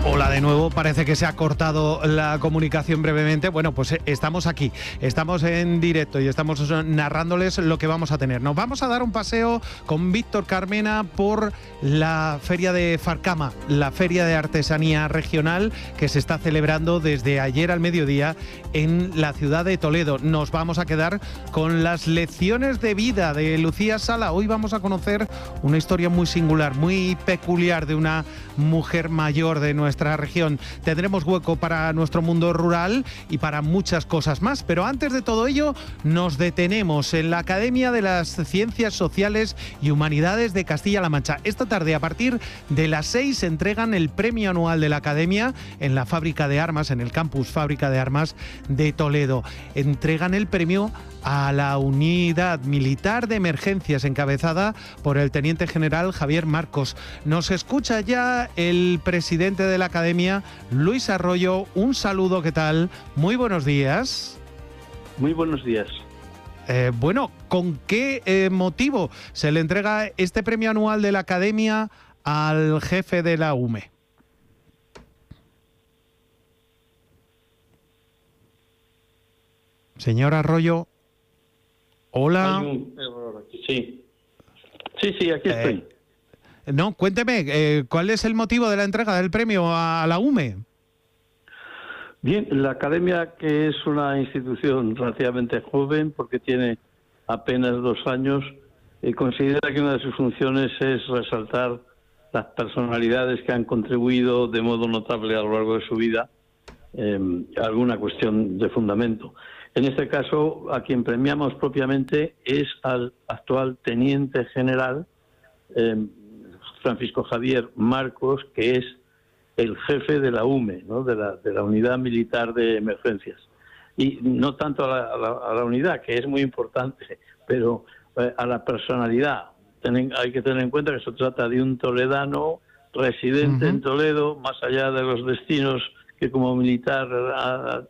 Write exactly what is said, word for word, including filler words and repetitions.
Hola de nuevo, parece que se ha cortado la comunicación brevemente. Bueno, pues estamos aquí, estamos en directo y estamos narrándoles lo que vamos a tener. Nos vamos a dar un paseo con Víctor Carmena por la Feria de Farcama, la Feria de Artesanía Regional que se está celebrando desde ayer al mediodía en la ciudad de Toledo. Nos vamos a quedar con las lecciones de vida de Lucía Sala. Hoy vamos a conocer una historia muy singular, muy peculiar de una mujer mayor de nuestra nuestra región. Tendremos hueco para nuestro mundo rural y para muchas cosas más, pero antes de todo ello nos detenemos en la Academia de las Ciencias Sociales y Humanidades de Castilla-La Mancha. Esta tarde a partir de las seis se entregan el premio anual de la Academia en la Fábrica de Armas, en el campus Fábrica de Armas de Toledo. Entregan el premio a la Unidad Militar de Emergencias encabezada por el Teniente General Javier Marcos. Nos escucha ya el presidente de la Academia, Luis Arroyo. Un saludo, ¿qué tal? Muy buenos días. Muy buenos días. Eh, bueno, ¿con qué eh, motivo se le entrega este premio anual de la Academia al jefe de la U M E? Señor Arroyo. Hola. Hay un error aquí, sí. Sí, sí, aquí eh, estoy. No, cuénteme, eh, ¿cuál es el motivo de la entrega del premio a, a la U M E? Bien, la Academia, que es una institución relativamente joven, porque tiene apenas dos años, eh, considera que una de sus funciones es resaltar las personalidades que han contribuido de modo notable a lo largo de su vida eh, a alguna cuestión de fundamento. En este caso, a quien premiamos propiamente es al actual Teniente General eh, Francisco Javier Marcos, que es el jefe de la U M E, ¿no? de, la, de la Unidad Militar de Emergencias. Y no tanto a la, a la, a la unidad, que es muy importante, pero eh, a la personalidad. Ten, hay que tener en cuenta que se trata de un toledano residente uh-huh. en Toledo, más allá de los destinos que como militar ha,